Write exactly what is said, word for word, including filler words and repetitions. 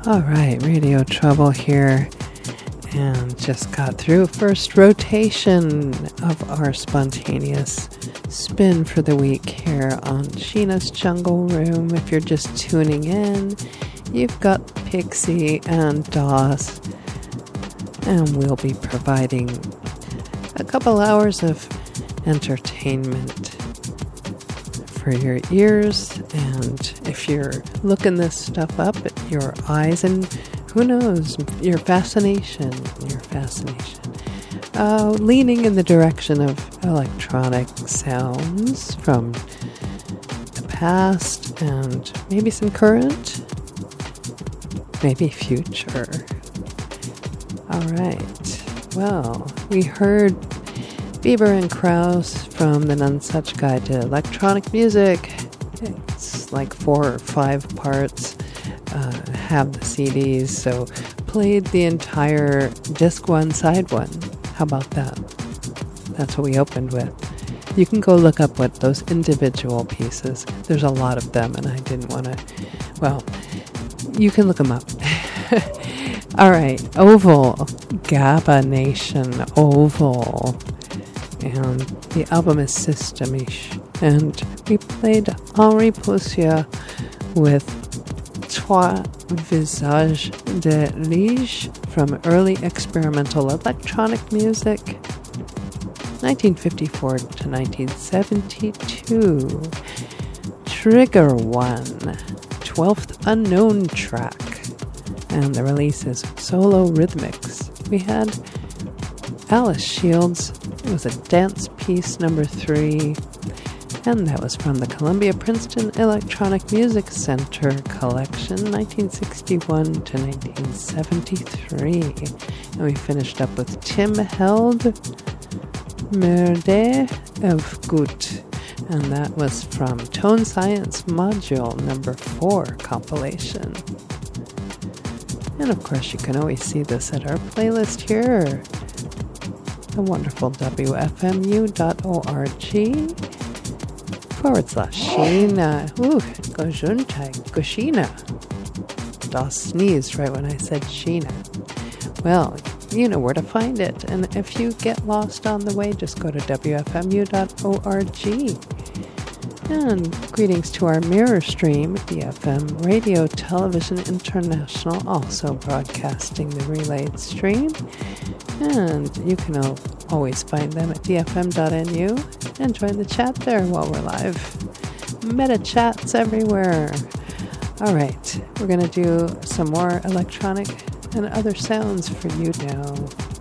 All right, Radio Trouble here, and just got through first rotation of our spontaneous spin for the week here on Sheena's Jungle Room. If you're just tuning in, you've got Pixie and Doss, and we'll be providing a couple hours of entertainment for your ears. And if you're looking this stuff up, your eyes and who knows, your fascination, your fascination, uh, leaning in the direction of electronic sounds from the past and maybe some current, maybe future. All right. Well, we heard Bieber and Krause from the Nonesuch Guide to Electronic Music. It's like four or five parts. Uh, have the C Ds, so played the entire disc one, side one. How about that? That's what we opened with. You can go look up what those individual pieces, there's a lot of them, and I didn't want to, well, you can look them up. All right, Oval, Gabba Nation, Oval. And the album is Systemish. And we played Henri Poussiat with Trois Visages de Liege from early experimental electronic music, nineteen fifty-four to nineteen seventy-two. Trigger One, twelfth unknown track. And the release is Solo Rhythmics. We had Alice Shields. It was a dance piece number three, and that was from the Columbia Princeton Electronic Music Center collection, nineteen sixty-one to nineteen seventy-three. And we finished up with Tim Held, Merde of Gut, and that was from Tone Science Module number four compilation. And of course, you can always see this at our playlist here, the wonderful W F M U dot org forward slash Sheena. Ooh, Gesundheit, Goshina. Doss sneezed right when I said Sheena. Well, you know where to find it. And if you get lost on the way, just go to W F M U dot org. And greetings to our mirror stream, D F M Radio Television International, also broadcasting the relayed stream. And you can al- always find them at D F M dot N U and join the chat there while we're live. Meta chats everywhere. All right, we're going to do some more electronic and other sounds for you now.